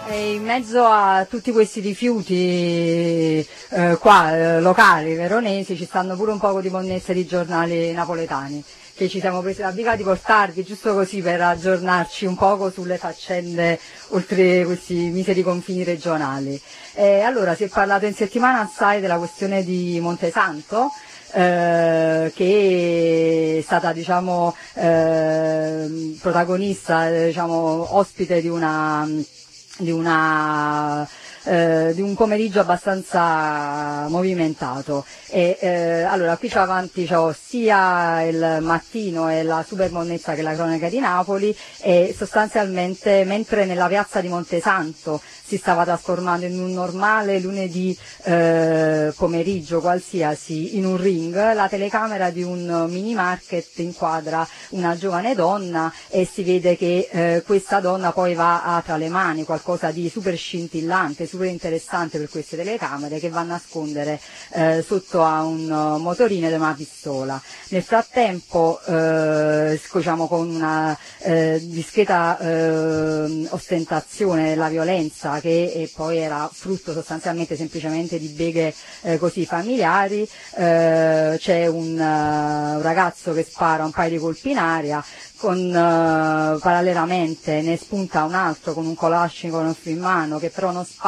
E in mezzo a tutti questi rifiuti locali, veronesi, ci stanno pure un poco di monnezze di giornali napoletani, che ci siamo presi la briga di portarvi giusto così per aggiornarci un poco sulle faccende oltre questi miseri confini regionali. Allora, si è parlato in settimana assai della questione di Montesanto, che è stata protagonista, ospite di un pomeriggio abbastanza movimentato. Allora qui c'ho avanti sia il mattino e la super monnezza che la cronaca di Napoli, e sostanzialmente mentre nella piazza di Montesanto si stava trasformando in un normale lunedì pomeriggio qualsiasi in un ring, la telecamera di un mini market inquadra una giovane donna e si vede che questa donna poi ha tra le mani qualcosa di super scintillante, super interessante per queste telecamere, che va a nascondere sotto a un motorino ed una pistola. Nel frattempo, con una discreta ostentazione della violenza, che poi era frutto sostanzialmente semplicemente di beghe così familiari, c'è un ragazzo che spara un paio di colpi in aria, parallelamente ne spunta un altro con un Kalashnikov in mano, che però non spara